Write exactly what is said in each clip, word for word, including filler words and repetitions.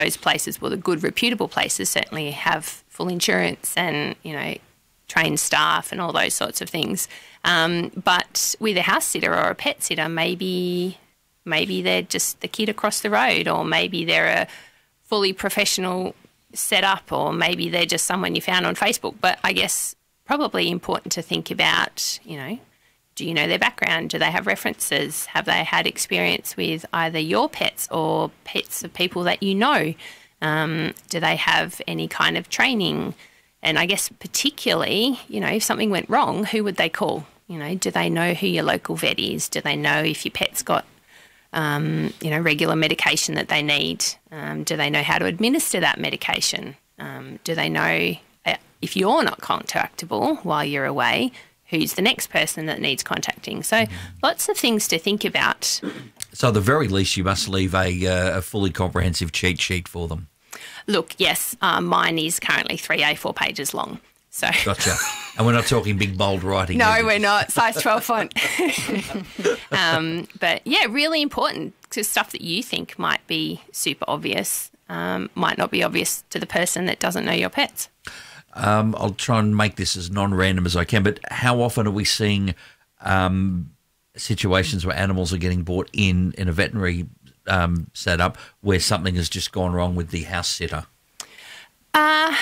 those places, well, the good reputable places certainly have full insurance and, you know, trained staff and all those sorts of things. Um, but with a house sitter or a pet sitter, maybe maybe they're just the kid across the road, or maybe they're a fully professional setup, or maybe they're just someone you found on Facebook. But I guess probably important to think about, you know, do you know their background? Do they have references? Have they had experience with either your pets or pets of people that you know? Um, do they have any kind of training? And I guess particularly, you know, if something went wrong, who would they call? You know, do they know who your local vet is? Do they know if your pet's got, um, you know, regular medication that they need? Um, do they know how to administer that medication? Um, do they know uh, if you're not contactable while you're away, who's the next person that needs contacting? So lots of things to think about. So at the very least, you must leave a, uh, a fully comprehensive cheat sheet for them. Look, yes, uh, mine is currently three A four pages long. So Gotcha. And we're not talking big, bold writing. No, we're not. Size twelve font. um, but, yeah, really important, because stuff that you think might be super obvious um, might not be obvious to the person that doesn't know your pets. Um, I'll try and make this as non-random as I can, but how often are we seeing um, situations where animals are getting brought in in a veterinary um, setup where something has just gone wrong with the house sitter? Uh,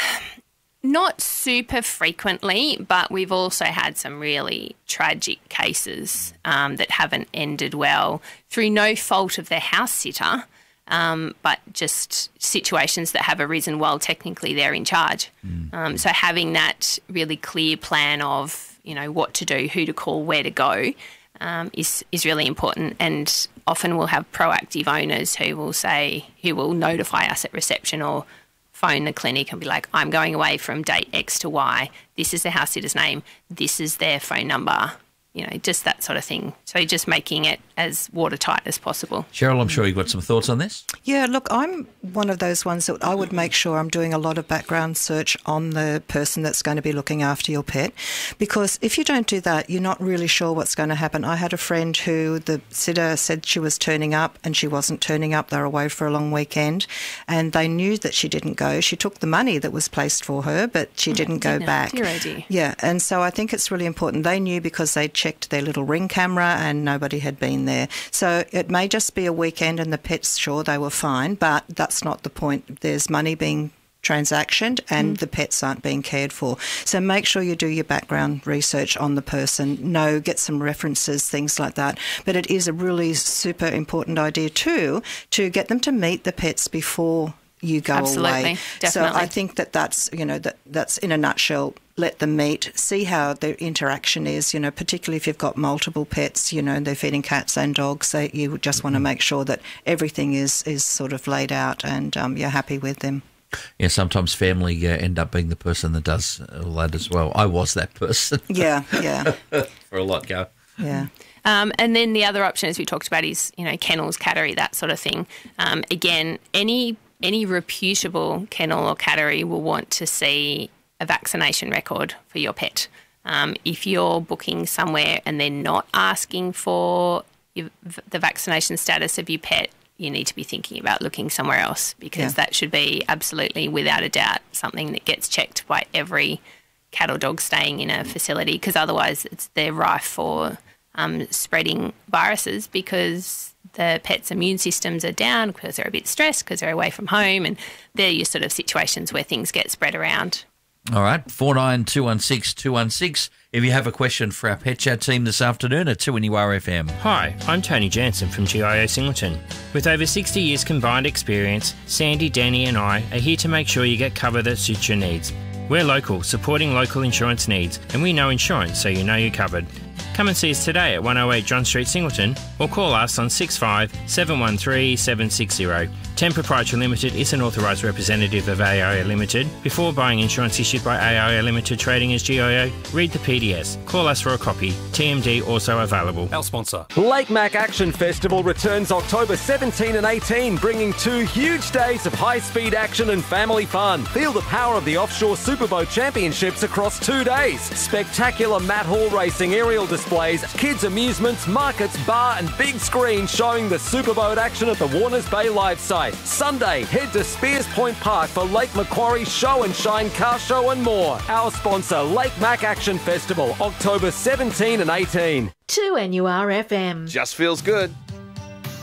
not super frequently, but we've also had some really tragic cases um, that haven't ended well through no fault of the house sitter. Um, but just situations that have arisen while technically they're in charge. Mm. Um, so having that really clear plan of, you know, what to do, who to call, where to go um, is is really important. And often we'll have proactive owners who will say, who will notify us at reception or phone the clinic and be like, I'm going away from date X to Y. This is the house sitter's name. This is their phone number. You know, just that sort of thing. So just making it as watertight as possible. Cheryl, I'm sure you've got some thoughts on this. Yeah, look, I'm one of those ones that I would make sure I'm doing a lot of background search on the person that's going to be looking after your pet, because if you don't do that, you're not really sure what's going to happen. I had a friend who the sitter said she was turning up and she wasn't turning up. They were away for a long weekend and they knew that she didn't go. She took the money that was placed for her, but she didn't go back. Dear, oh dear. Yeah, and so I think it's really important. They knew because they checked their little Ring camera and nobody had been there. So it may just be a weekend and the pets, sure, they were fine, but that's not the point. There's money being transactioned and mm. the pets aren't being cared for. So make sure you do your background research on the person. Know, get some references, things like that. But it is a really super important idea too to get them to meet the pets before you go Absolutely, away. Definitely. So I think that that's, you know, that that's in a nutshell. Let them meet, see how their interaction is, you know, particularly if you've got multiple pets, you know, and they're feeding cats and dogs, they, you just want to make sure that everything is, is sort of laid out and um, you're happy with them. Yeah, sometimes family uh, end up being the person that does all that as well. I was that person. Yeah, yeah. For a lot go. Yeah. Um, and then the other option, as we talked about, is, you know, kennels, cattery, that sort of thing. Um, again, any any reputable kennel or cattery will want to see a vaccination record for your pet. Um, if you're booking somewhere and they're not asking for your, the vaccination status of your pet, you need to be thinking about looking somewhere else, because yeah. that should be absolutely, without a doubt, something that gets checked by every cat or dog staying in a facility, because otherwise it's, they're rife for um, spreading viruses, because the pet's immune systems are down because they're a bit stressed, because they're away from home, and they're your sort of situations where things get spread around. All right, four nine two one six two one six. If you have a question for our Pet Chat team this afternoon at two N U R F M. Hi, I'm Tony Jansen from G I O Singleton. With over sixty years combined experience, Sandy, Danny and I are here to make sure you get cover that suits your needs. We're local, supporting local insurance needs, and we know insurance, so you know you're covered. Come and see us today at one oh eight John Street, Singleton, or call us on six five seven one three seven six zero. Ten Proprietary Limited is an authorised representative of A I O Limited. Before buying insurance issued by A I O Limited trading as G I O, read the P D S. Call us for a copy. T M D also available. Our sponsor. Lake Mac Action Festival returns October seventeenth and eighteenth, bringing two huge days of high-speed action and family fun. Feel the power of the Offshore Superboat Championships across two days. Spectacular Matt Hall racing, aerial displays, kids amusements, markets, bar and big screen showing the superboat action at the Warners Bay Live site. apply. Sunday, head to Spears Point Park for Lake Macquarie Show and Shine Car Show and more. Our sponsor, Lake Mac Action Festival, October seventeenth and eighteenth. two N U R F M. Just feels good.